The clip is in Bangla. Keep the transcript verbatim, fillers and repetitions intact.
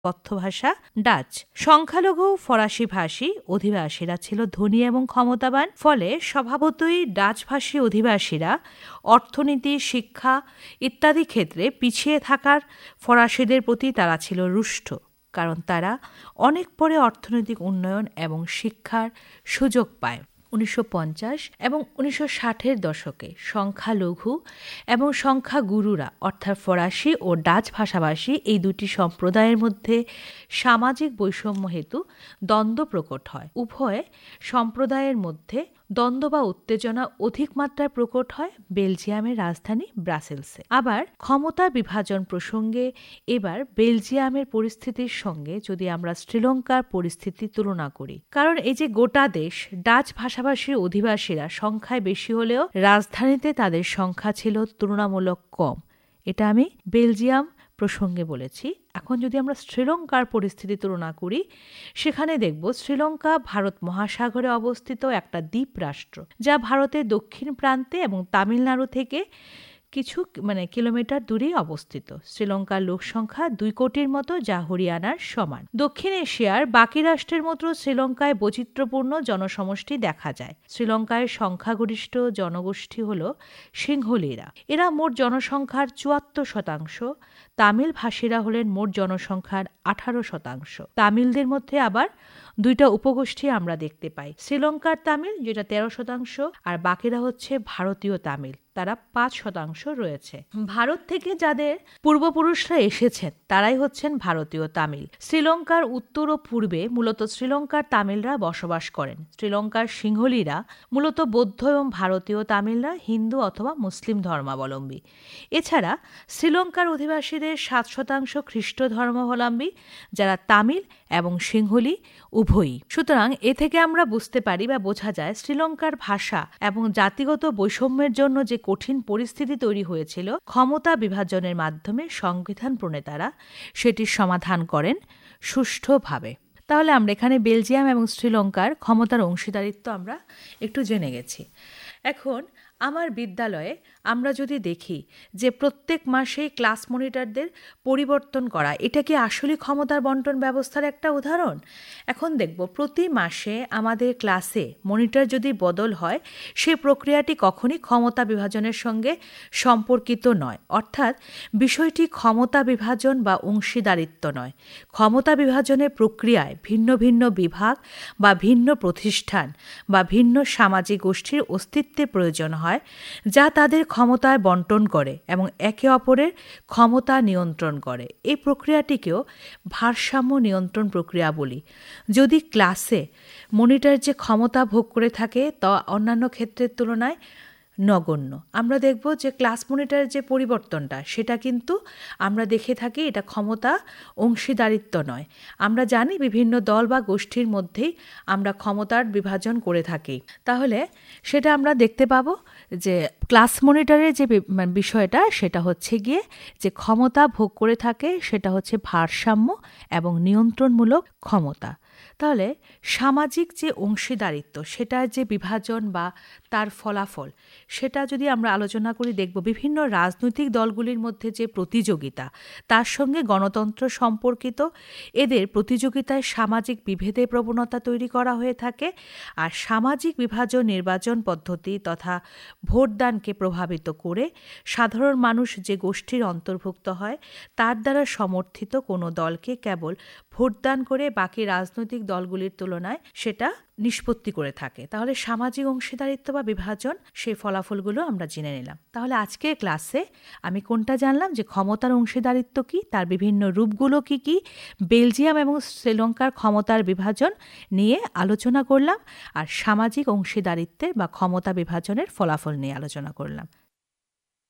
কথ্য ভাষা ডাচ। সংখ্যালঘু ফরাসি ভাষী অধিবাসীরা ছিল ধনী এবং ক্ষমতাবান, ফলে স্বভাবতই ডাচভাষী অধিবাসীরা অর্থনীতি, শিক্ষা ইত্যাদি ক্ষেত্রে পিছিয়ে থাকার ফরাসিদের প্রতি তারা ছিল রুষ্ট, কারণ তারা অনেক পরে অর্থনৈতিক উন্নয়ন এবং শিক্ষার সুযোগ পায়। উনিশশো পঞ্চাশ এবং উনিশশো ষাটের দশকে সংখ্যালঘু এবং সংখ্যাগুরুরা অর্থাৎ ফরাসি ও ডাচ ভাষাভাষী এই দুটি সম্প্রদায়ের মধ্যে সামাজিক বৈষম্য হেতু দ্বন্দ্ব প্রকট হয়। উভয় সম্প্রদায়ের মধ্যে দ্বন্দ্ব বা উত্তেজনা অধিক মাত্রায় প্রকট হয় বেলজিয়ামের রাজধানী ব্রাসেলসে। আবার ক্ষমতা বিভাজন প্রসঙ্গে এবার বেলজিয়ামের পরিস্থিতির সঙ্গে যদি আমরা শ্রীলঙ্কার পরিস্থিতি তুলনা করি, কারণ এই যে গোটা দেশ ডাচ ভাষাভাষীর অধিবাসীরা সংখ্যায় বেশি হলেও রাজধানীতে তাদের সংখ্যা ছিল তুলনামূলক কম, এটা আমি বেলজিয়াম প্রসঙ্গে বলেছি। এখন যদি আমরা শ্রীলঙ্কার পরিস্থিতি তুলনা করি, সেখানে দেখব শ্রীলঙ্কা ভারত মহাসাগরে অবস্থিত একটা দ্বীপ রাষ্ট্র, যা ভারতের দক্ষিণ প্রান্তে এবং তামিলনাড়ু থেকে কিছু মানে কিলোমিটার দূরেই অবস্থিত। শ্রীলঙ্কার লোক সংখ্যা দুই কোটির মতো, যা হরিয়ানার সমান। দক্ষিণ এশিয়ার বাকি রাষ্ট্রের মতো শ্রীলঙ্কায় বৈচিত্র্যপূর্ণ জনসমষ্টি দেখা যায়। শ্রীলঙ্কায় সংখ্যাগরিষ্ঠ জনগোষ্ঠী হল সিংহলীরা। এরা মোট জনসংখ্যার চুয়াত্তর শতাংশ। তামিল ভাষীরা হলেন মোট জনসংখ্যার আঠারো শতাংশ। তামিলদের মধ্যে আবার দুইটা উপগোষ্ঠী আমরা দেখতে পাই, শ্রীলঙ্কার তামিল যেটা তেরো শতাংশ, আর বাকিরা হচ্ছে ভারতীয় তামিল, তারা পাঁচ শতাংশ রয়েছে। ভারত থেকে যাদের পূর্বপুরুষরা এসেছেন তারাই হচ্ছেন ভারতীয় তামিল। শ্রীলঙ্কার উত্তর ও পূর্বে মূলত শ্রীলঙ্কার তামিলরা বসবাস করেন। শ্রীলঙ্কার সিংহলীরা মূলত বৌদ্ধ এবং ভারতীয় তামিলরা হিন্দু অথবা মুসলিম ধর্মাবলম্বী। এছাড়া শ্রীলঙ্কার অধিবাসীদের সাত শতাংশ খ্রিস্ট ধর্মাবলম্বী, যারা তামিল এবং সিংহলী উভয়ই। সুতরাং এ থেকে আমরা বুঝতে পারি বা বোঝা যায় শ্রীলঙ্কার ভাষা এবং জাতিগত বৈষম্যের জন্য যে কঠিন পরিস্থিতি তৈরি হয়েছিল, ক্ষমতা বিভাজনের মাধ্যমে সংবিধান প্রণেতারা সেটির সমাধান করেন সুষ্ঠুভাবে। তাহলে আমরা এখানে বেলজিয়াম এবং শ্রীলঙ্কার ক্ষমতার অংশীদারিত্ব আমরা একটু জেনে গেছি। এখন আমার বিদ্যালয়ে আমরা যদি দেখি যে প্রত্যেক মাসেই ক্লাস মনিটরদের পরিবর্তন করা, এটা কি আসলে ক্ষমতার বন্টন ব্যবস্থার একটা উদাহরণ? এখন দেখব প্রতি মাসে আমাদের ক্লাসে মনিটর যদি বদল হয়, সেই প্রক্রিয়াটি কখনই ক্ষমতা বিভাজনের সঙ্গে সম্পর্কিত নয়। অর্থাৎ বিষয়টি ক্ষমতা বিভাজন বা অংশীদারিত্ব নয়। ক্ষমতা বিভাজনের প্রক্রিয়ায় ভিন্ন ভিন্ন বিভাগ বা ভিন্ন প্রতিষ্ঠান বা ভিন্ন সামাজিক গোষ্ঠীর অস্তিত্বের প্রয়োজন হয়, যা তাদের ক্ষমতায় বন্টন করে এবং একে অপরের ক্ষমতা নিয়ন্ত্রণ করে। এই প্রক্রিয়াটিকেও ভারসাম্য নিয়ন্ত্রণ প্রক্রিয়া বলি। যদি ক্লাসে মনিটর যে ক্ষমতা ভোগ করে থাকে তা অন্যান্য ক্ষেত্রের তুলনায় নগণ্য, আমরা দেখব যে ক্লাস মনিটরের যে পরিবর্তনটা সেটা কিন্তু আমরা দেখে থাকি এটা ক্ষমতা অংশীদারিত্ব নয়। আমরা জানি বিভিন্ন দল বা গোষ্ঠীর মধ্যেই আমরা ক্ষমতার বিভাজন করে থাকি। তাহলে সেটা আমরা দেখতে পাবো যে ক্লাস মনিটরের যে বিষয়টা সেটা হচ্ছে গিয়ে যে ক্ষমতা ভোগ করে থাকে সেটা হচ্ছে ভারসাম্য এবং নিয়ন্ত্রণমূলক ক্ষমতা। তাহলে সামাজিক যে অংশীদারিত্ব সেটার যে বিভাজন বা তার ফলাফল সেটা যদি আমরা আলোচনা করি, দেখব বিভিন্ন রাজনৈতিক দলগুলির মধ্যে যে প্রতিযোগিতা তার সঙ্গে গণতন্ত্র সম্পর্কিত। এদের প্রতিযোগিতায় সামাজিক বিভেদের প্রবণতা তৈরি করা হয়ে থাকে, আর সামাজিক বিভাজন নির্বাচন পদ্ধতি তথা ভোটদানকে প্রভাবিত করে সাধারণ মানুষ যে গোষ্ঠীর অন্তর্ভুক্ত হয় তার দ্বারা সমর্থিত কোনো দলকে কেবল ভোটদান করে বাকি রাজনৈতিক দলগুলির তুলনায় সেটা নিষ্পত্তি করে থাকে। তাহলে সামাজিক অংশীদারিত্ব বা বিভাজন সেই ফলাফলগুলো আমরা জেনে নিলাম। তাহলে আজকের ক্লাসে আমি কোনটা জানলাম যে ক্ষমতার অংশীদারিত্ব কি, তার বিভিন্ন রূপগুলো কি কি, বেলজিয়াম এবং শ্রীলঙ্কার ক্ষমতার বিভাজন নিয়ে আলোচনা করলাম, আর সামাজিক অংশীদারিত্বের বা ক্ষমতা বিভাজনের ফলাফল নিয়ে আলোচনা করলাম।